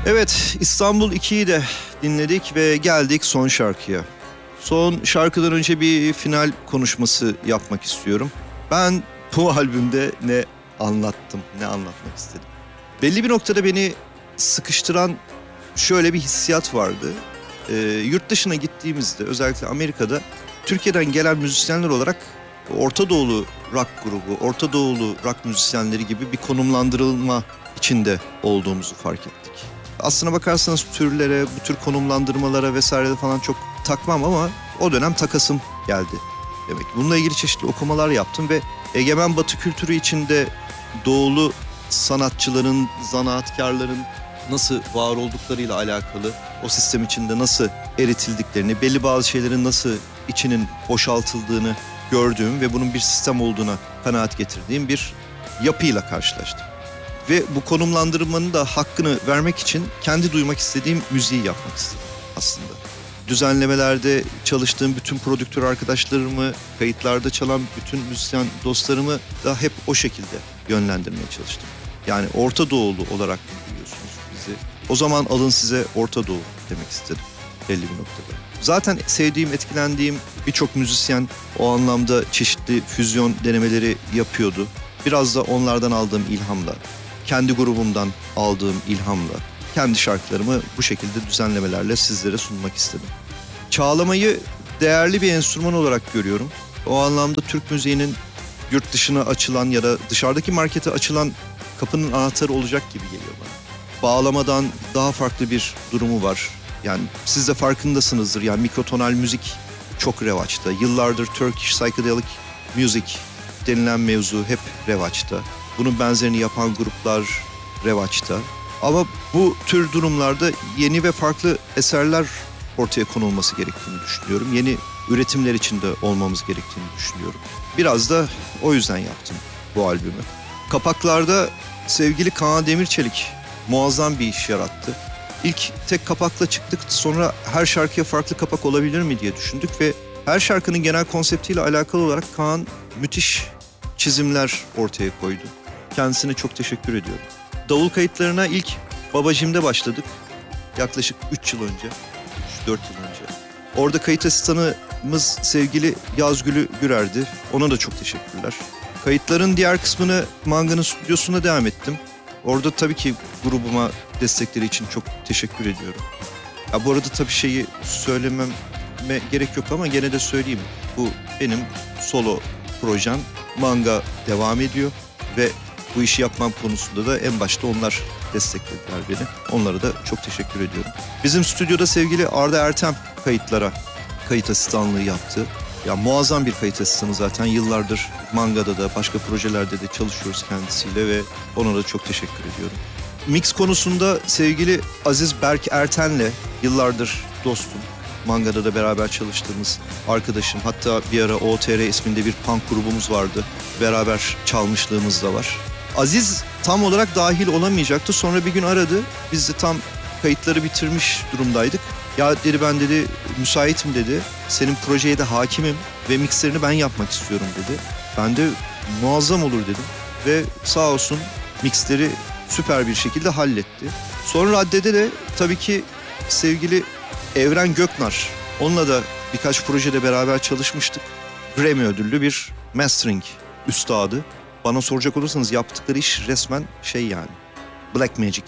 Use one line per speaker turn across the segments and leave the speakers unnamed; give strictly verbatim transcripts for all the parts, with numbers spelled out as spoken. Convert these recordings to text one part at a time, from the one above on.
Evet, İstanbul ikiyi de dinledik ve geldik son şarkıya. Son şarkıdan önce bir final konuşması yapmak istiyorum. Ben bu albümde ne anlattım, ne anlatmak istedim. Belli bir noktada beni sıkıştıran şöyle bir hissiyat vardı. Ee, yurt dışına gittiğimizde, özellikle Amerika'da Türkiye'den gelen müzisyenler olarak Orta Doğulu rock grubu, Orta Doğulu rock müzisyenleri gibi bir konumlandırılma içinde olduğumuzu fark ettik. Aslına bakarsanız türlere, bu tür konumlandırmalara vesaire falan çok takmam ama o dönem takasım geldi demek. Bununla ilgili çeşitli okumalar yaptım ve egemen Batı kültürü içinde doğulu sanatçıların, zanaatkarların nasıl var olduklarıyla alakalı, o sistem içinde nasıl eritildiklerini, belli bazı şeylerin nasıl içinin boşaltıldığını gördüğüm ve bunun bir sistem olduğuna kanaat getirdiğim bir yapıyla karşılaştım. Ve bu konumlandırmanın da hakkını vermek için kendi duymak istediğim müziği yapmak istedim aslında. Düzenlemelerde çalıştığım bütün prodüktör arkadaşlarımı, kayıtlarda çalan bütün müzisyen dostlarımı da hep o şekilde yönlendirmeye çalıştım. Yani Orta Doğulu olarak biliyorsunuz bizi. O zaman alın size Orta Doğu demek istedim belli bir noktada. Zaten sevdiğim, etkilendiğim birçok müzisyen o anlamda çeşitli füzyon denemeleri yapıyordu. Biraz da onlardan aldığım ilhamla, kendi grubumdan aldığım ilhamla, kendi şarkılarımı bu şekilde düzenlemelerle sizlere sunmak istedim. Çağlamayı değerli bir enstrüman olarak görüyorum. O anlamda Türk müziğinin yurt dışına açılan ya da dışarıdaki markete açılan kapının anahtarı olacak gibi geliyor bana. Bağlamadan daha farklı bir durumu var. Yani siz de farkındasınızdır. Yani mikrotonal müzik çok revaçta. Yıllardır Turkish Psychedelic Music denilen mevzu hep revaçta. Bunun benzerini yapan gruplar revaçta. Ama bu tür durumlarda yeni ve farklı eserler ortaya konulması gerektiğini düşünüyorum. Yeni üretimler içinde olmamız gerektiğini düşünüyorum. Biraz da o yüzden yaptım bu albümü. Kapaklarda sevgili Kaan Demirçelik muazzam bir iş yarattı. İlk tek kapakla çıktık, sonra her şarkıya farklı kapak olabilir mi diye düşündük ve her şarkının genel konseptiyle alakalı olarak Kaan müthiş çizimler ortaya koydu. Kendisine çok teşekkür ediyorum. Davul kayıtlarına ilk Babacim'de başladık. Yaklaşık üç yıl önce, üç dört yıl önce. Orada kayıt asistanımız sevgili Yazgül'ü Gürer'di. Ona da çok teşekkürler. Kayıtların diğer kısmını Manga'nın stüdyosuna devam ettim. Orada tabii ki grubuma destekleri için çok teşekkür ediyorum. Ya bu arada tabii şeyi söylememe gerek yok ama gene de söyleyeyim. Bu benim solo projem. Manga devam ediyor ve bu işi yapmam konusunda da en başta onlar desteklediler beni. Onlara da çok teşekkür ediyorum. Bizim stüdyoda sevgili Arda Ertem kayıtlara kayıt asistanlığı yaptı. Ya muazzam bir kayıt asistanı zaten. Yıllardır Manga'da da başka projelerde de çalışıyoruz kendisiyle ve ona da çok teşekkür ediyorum. Mix konusunda sevgili Aziz Berk Erten'le yıllardır dostum. Manga'da da beraber çalıştığımız arkadaşım. Hatta bir ara O T R isminde bir punk grubumuz vardı. Beraber çalmışlığımız da var. Aziz tam olarak dahil olamayacaktı. Sonra bir gün aradı. Biz de tam kayıtları bitirmiş durumdaydık. Ya dedi, ben dedi müsaitim dedi. Senin projeye de hakimim ve mixlerini ben yapmak istiyorum dedi. Ben de muazzam olur dedim. Ve sağ olsun mixleri süper bir şekilde halletti. Son raddede de tabii ki sevgili Evren Göknar. Onunla da birkaç projede beraber çalışmıştık. Grammy ödüllü bir mastering üstadı. Bana soracak olursanız yaptıkları iş resmen şey yani Black Magic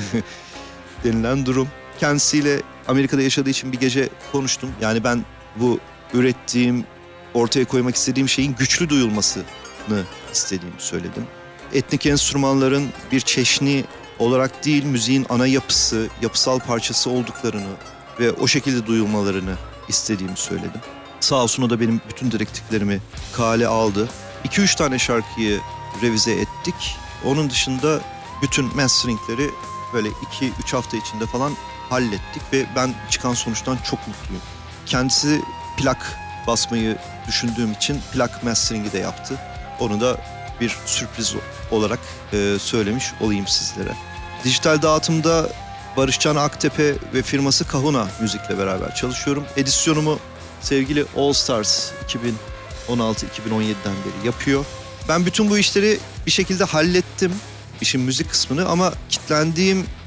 denilen durum. Kendisiyle Amerika'da yaşadığı için bir gece konuştum. Yani ben bu ürettiğim, ortaya koymak istediğim şeyin güçlü duyulmasını istediğimi söyledim. Etnik enstrümanların bir çeşni olarak değil, müziğin ana yapısı, yapısal parçası olduklarını ve o şekilde duyulmalarını istediğimi söyledim. Sağ olsun o da benim bütün direktiflerimi kale aldı. iki üç tane şarkıyı revize ettik. Onun dışında bütün masteringleri böyle iki üç hafta içinde falan hallettik ve ben çıkan sonuçtan çok mutluyum. Kendisi plak basmayı düşündüğüm için plak mastering'i de yaptı. Onu da bir sürpriz olarak e, söylemiş olayım sizlere. Dijital dağıtımda Barışcan Aktepe ve firması Kahuna Müzik'le beraber çalışıyorum. Edisyonumu sevgili All Stars iki bin on altı iki bin on yedi'den beri yapıyor. Ben bütün bu işleri bir şekilde hallettim, işin müzik kısmını, ama kitlendiğim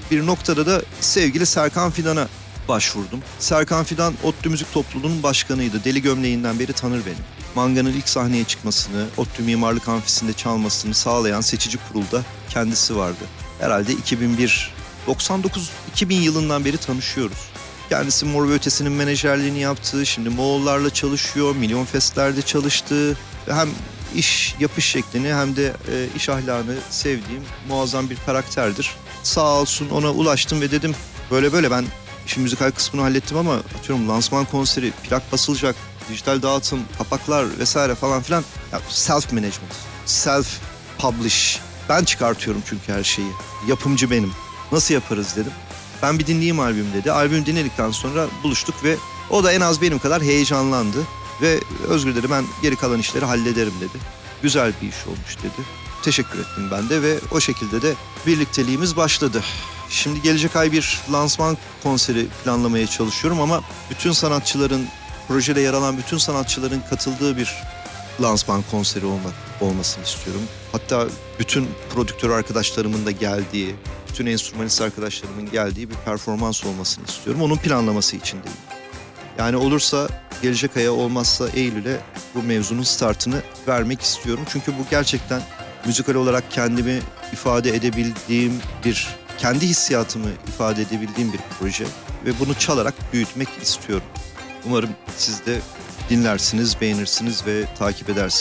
bir noktada da sevgili Serkan Fidan'a başvurdum. Serkan Fidan ODTÜ Müzik Topluluğu'nun başkanıydı. Deli Gömleği'nden beri tanır beni. Manga'nın ilk sahneye çıkmasını, ODTÜ Mimarlık Amfisi'nde çalmasını sağlayan seçici kurulda kendisi vardı. Herhalde iki bin bir, doksan dokuz iki bin yılından beri tanışıyoruz. Kendisi Mor ve Ötesi'nin menajerliğini yaptı. Şimdi Moğollarla çalışıyor, Milyon Fest'lerde çalıştı. Hem iş yapış şeklini hem de e, iş ahlakını sevdiğim muazzam bir karakterdir. Sağ olsun ona ulaştım ve dedim böyle böyle ben işin müzikal kısmını hallettim ama atıyorum lansman konseri, plak basılacak, dijital dağıtım, kapaklar vesaire falan filan. Ya self management, self publish. Ben çıkartıyorum çünkü her şeyi. Yapımcı benim. Nasıl yaparız dedim. Ben bir dinleyeyim albüm dedi. Albüm dinledikten sonra buluştuk ve o da en az benim kadar heyecanlandı. Ve Özgür dedi ben geri kalan işleri hallederim dedi. Güzel bir iş olmuş dedi. Teşekkür ettim ben de ve o şekilde de birlikteliğimiz başladı. Şimdi gelecek ay bir lansman konseri planlamaya çalışıyorum ama bütün sanatçıların, projede yer alan bütün sanatçıların katıldığı bir lansman konseri olmak, olmasını istiyorum. Hatta bütün prodüktör arkadaşlarımın da geldiği, bütün enstrümanist arkadaşlarımın geldiği bir performans olmasını istiyorum. Onun planlaması içindeyim. Yani olursa gelecek aya, olmazsa Eylül'e bu mevzunun startını vermek istiyorum. Çünkü bu gerçekten müzikal olarak kendimi ifade edebildiğim bir, kendi hissiyatımı ifade edebildiğim bir proje. Ve bunu çalarak büyütmek istiyorum. Umarım siz de dinlersiniz, beğenirsiniz ve takip edersiniz.